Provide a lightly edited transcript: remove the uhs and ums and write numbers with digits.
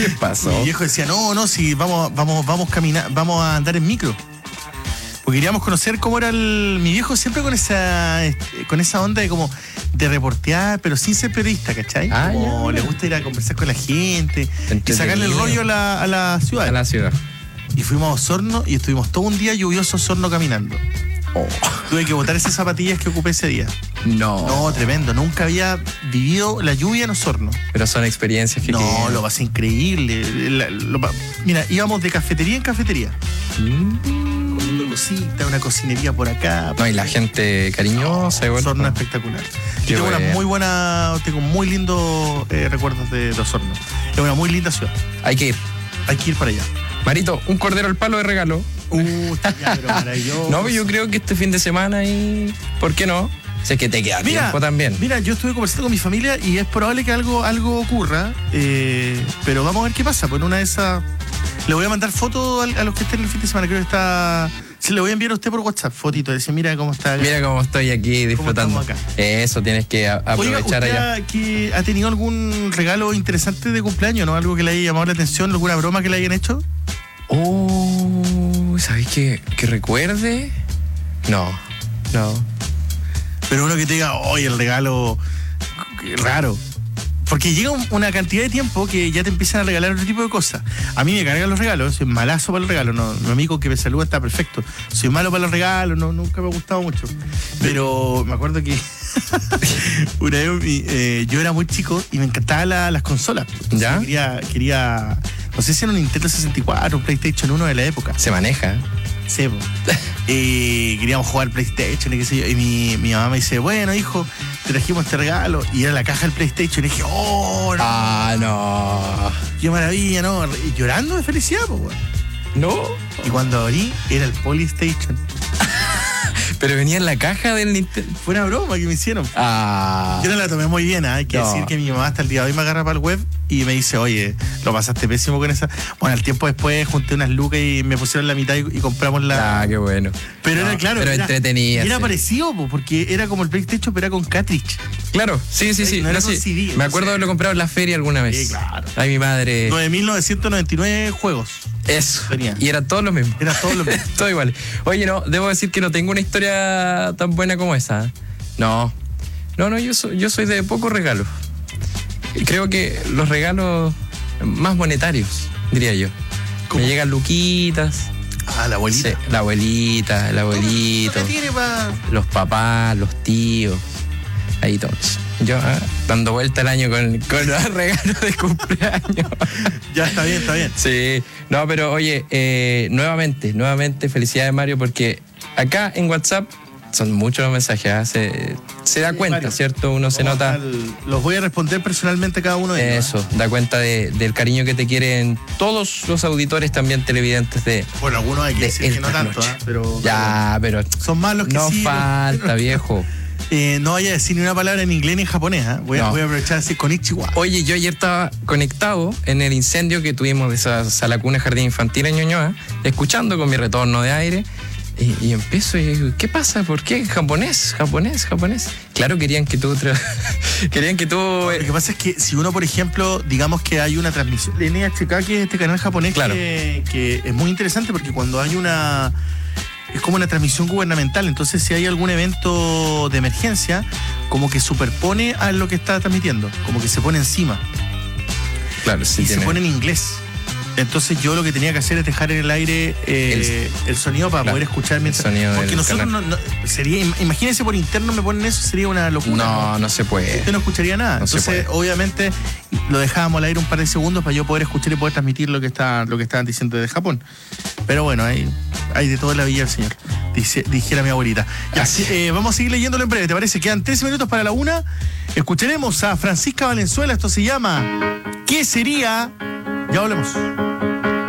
¿Qué pasó? Mi viejo decía, no, si vamos a caminar, vamos a andar en micro. Porque queríamos conocer cómo era mi viejo siempre con esa onda de reportear, pero sin ser periodista, ¿cachai? Como le gusta ir a conversar con la gente y sacarle el rollo a la ciudad. A la ciudad. Y fuimos a Osorno y estuvimos todo un día lluvioso Osorno caminando. Tuve que botar esas zapatillas que ocupé ese día. No, tremendo. Nunca había vivido la lluvia en Osorno. Pero son experiencias que... lo pasé increíble. Mira, íbamos de cafetería en cafetería. Comiendo cositas, una cocinería por acá. No, y la gente cariñosa. Osorno espectacular. Yo tengo muy lindos recuerdos de Osorno. Es una muy linda ciudad. Hay que ir para allá. Marito, un cordero al palo de regalo. Ya, pero maravilloso. No, yo creo que este fin de semana ¿por qué no? Si es que te queda tiempo también. Mira, yo estuve conversando con mi familia y es probable que algo ocurra, pero vamos a ver qué pasa. Pues en una de esas le voy a mandar fotos a los que estén el fin de semana. Creo que está... Se le voy a enviar a usted por WhatsApp fotito. Decir, mira cómo está acá. Mira cómo estoy aquí disfrutando. Acá. Eso, tienes que aprovechar. Oiga, allá. ¿que ha tenido algún regalo interesante de cumpleaños, no? Algo que le haya llamado la atención, alguna broma que le hayan hecho. ¿Sabes qué recuerde? No. Pero uno que te diga, el regalo raro. Porque llega una cantidad de tiempo que ya te empiezan a regalar otro tipo de cosas. A mí me cargan los regalos, soy malazo para los regalos. No, mi amigo que me saluda está perfecto. Soy malo para los regalos, nunca me ha gustado mucho. Pero me acuerdo que una vez yo era muy chico y me encantaban las consolas. ¿Ya? Quería, no sé si era un Nintendo 64, un PlayStation 1 de la época. Se maneja. Sí, queríamos jugar PlayStation y qué sé yo. Y mi mamá me dice, bueno, hijo, te trajimos este regalo. Y era la caja del PlayStation. Y dije, no. No. Qué maravilla, ¿no? Y llorando de felicidad, pues, bueno. No. Y cuando abrí, era el Polystation. Pero venía en la caja del Nintendo. Fue una broma que me hicieron. Yo no la tomé muy bien, hay que decir que mi mamá hasta el día de hoy me agarra para el web y me dice, oye, lo pasaste pésimo con esa. Bueno, al tiempo después junté unas lucas y me pusieron la mitad y compramos la... qué bueno. Pero era claro. Pero entretenida. Era parecido, porque era como el PlayStation, pero era con cartridge. Claro, sí. No era con CD. Me acuerdo de haberlo comprado en la feria alguna vez. Sí, claro. Ay, mi madre. 9.999 juegos. Eso. Tenía. Y era todo lo mismo. Era todo lo mismo. Todo igual. Oye, no, debo decir que no tengo una historia tan buena como esa. No, yo soy de pocos regalos. Creo que los regalos más monetarios, diría yo. ¿Cómo? Me llegan luquitas. La abuelita. Sí, la abuelita, el abuelito. ¿Qué tiene los papás, los tíos. Ahí todos. Yo dando vuelta el año con los regalos de cumpleaños. Ya, está bien. Sí. No, pero oye, nuevamente, felicidades, Mario, porque acá en WhatsApp son muchos los mensajes. Se da cuenta, Mario, ¿cierto? Uno se nota. Los voy a responder personalmente a cada uno de ellos. Eso, da cuenta del cariño que te quieren todos los auditores también televidentes de. Bueno, algunos hay que decir que no tanto, pero. Ya, pero. Son más los que no sí. No falta, viejo. No vaya a decir ni una palabra en inglés ni en japonés. Voy a aprovechar así con Ichiwa. Oye, yo ayer estaba conectado en el incendio que tuvimos de esa sala cuna jardín infantil en Ñuñoa, escuchando con mi retorno de aire. Y empiezo y digo, ¿qué pasa? ¿Por qué? Japonés. Claro, querían que tú... Lo que pasa es que si uno, por ejemplo, digamos que hay una transmisión de NHK, que es este canal japonés, claro, que es muy interesante porque cuando hay una... Es como una transmisión gubernamental, entonces si hay algún evento de emergencia, como que superpone a lo que está transmitiendo, como que se pone encima. Claro, sí. Y se pone en inglés. Entonces yo lo que tenía que hacer es dejar en el aire el sonido para poder escuchar mientras. Porque nosotros sería, imagínense por interno me ponen eso, sería una locura. No se puede. Usted no escucharía nada. Entonces, obviamente, lo dejábamos al aire un par de segundos para yo poder escuchar y poder transmitir lo que estaban diciendo de Japón. Pero bueno, hay de todo en la villa del señor, dijera mi abuelita. Ya, vamos a seguir leyéndolo en breve, ¿te parece? Quedan 13 minutos para la 1. Escucharemos a Francisca Valenzuela, esto se llama ¿Qué sería? Ya volvemos.